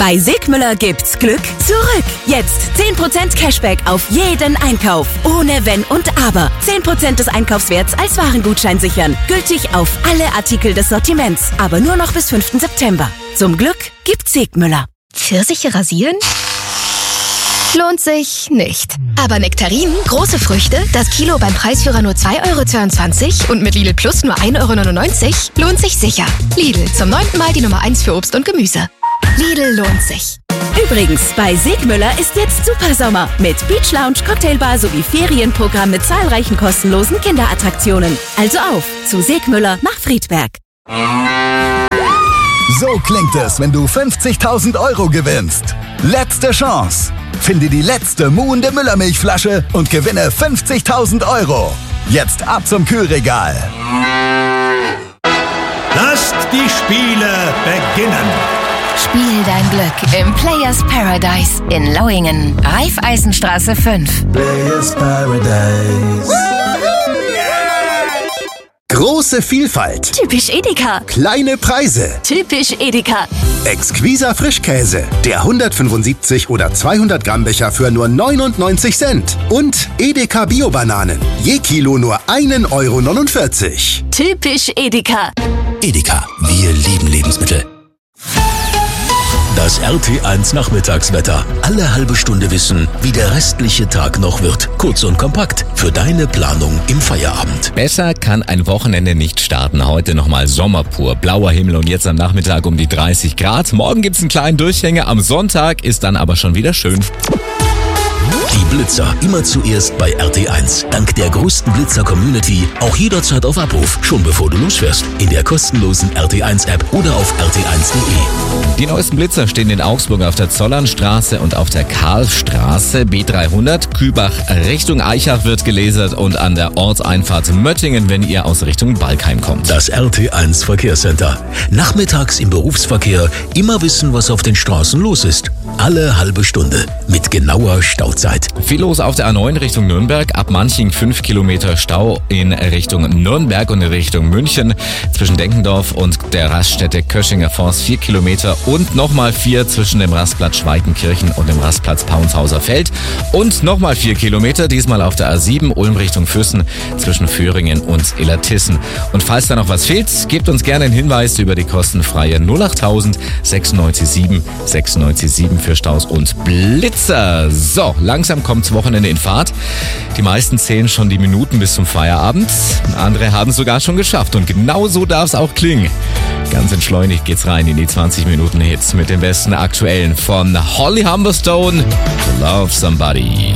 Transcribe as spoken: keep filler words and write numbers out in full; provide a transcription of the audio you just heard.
Bei Segmüller gibt's Glück zurück. Jetzt zehn Prozent Cashback auf jeden Einkauf. Ohne Wenn und Aber. zehn Prozent des Einkaufswerts als Warengutschein sichern. Gültig auf alle Artikel des Sortiments. Aber nur noch bis fünften September. Zum Glück gibt's Segmüller. Pfirsiche rasieren? Lohnt sich nicht. Aber Nektarinen, große Früchte, das Kilo beim Preisführer nur zwei Euro zweiundzwanzig und mit Lidl Plus nur ein Euro neunundneunzig, lohnt sich sicher. Lidl, zum neunten Mal die Nummer eins für Obst und Gemüse. Lidl lohnt sich. Übrigens, bei Segmüller ist jetzt Supersommer mit Beach Lounge, Cocktailbar sowie Ferienprogramm mit zahlreichen kostenlosen Kinderattraktionen. Also auf zu Segmüller nach Friedberg. So klingt es, wenn du fünfzigtausend Euro gewinnst. Letzte Chance. Finde die letzte muhende Müllermilchflasche und gewinne fünfzigtausend Euro. Jetzt ab zum Kühlregal. Lasst die Spiele beginnen. Spiel dein Glück im Players Paradise in Lauingen. Raiffeisenstraße fünf. Players Paradise. Große Vielfalt. Typisch Edeka. Kleine Preise. Typisch Edeka. Exquiser Frischkäse. Der hundertfünfundsiebzig oder zweihundert Gramm Becher für nur neunundneunzig Cent. Und Edeka Bio-Bananen. Je Kilo nur ein Euro neunundvierzig. Typisch Edeka. Edeka, wir lieben Lebensmittel. Das R T eins Nachmittagswetter. Alle halbe Stunde wissen, wie der restliche Tag noch wird. Kurz und kompakt für deine Planung im Feierabend. Besser kann ein Wochenende nicht starten. Heute nochmal Sommer pur. Blauer Himmel und jetzt am Nachmittag um die dreißig Grad. Morgen gibt's einen kleinen Durchhänger. Am Sonntag ist dann aber schon wieder schön. Die Blitzer immer zuerst bei R T eins. Dank der größten Blitzer-Community auch jederzeit auf Abruf, schon bevor du losfährst. In der kostenlosen R T eins App oder auf r t eins punkt d e. Die neuesten Blitzer stehen in Augsburg auf der Zollernstraße und auf der Karlstraße. B dreihundert, Kübach Richtung Eichach wird gelasert und an der Ortseinfahrt Möttingen, wenn ihr aus Richtung Balkheim kommt. Das R T eins Verkehrscenter. Nachmittags im Berufsverkehr immer wissen, was auf den Straßen los ist. Alle halbe Stunde mit genauer Stauzeit. Viel los auf der A neun Richtung Nürnberg. Ab Manching fünf Kilometer Stau in Richtung Nürnberg und in Richtung München. Zwischen Denkendorf und der Raststätte Köschinger Forst vier Kilometer und nochmal vier zwischen dem Rastplatz Schweitenkirchen und dem Rastplatz Paunshauser Feld. Und nochmal vier Kilometer, diesmal auf der A sieben Ulm Richtung Füssen zwischen Föhringen und Illertissen. Und falls da noch was fehlt, gebt uns gerne einen Hinweis über die kostenfreie null achttausend sechsundneunzig sieben sechsundneunzig sieben für Staus und Blitzer. So, langsam kommt's Wochenende in Fahrt. Die meisten zählen schon die Minuten bis zum Feierabend. Andere haben es sogar schon geschafft. Und genau so darf es auch klingen. Ganz entschleunigt geht's rein in die zwanzig Minuten Hits mit den besten aktuellen von Holly Humberstone, To Love Somebody.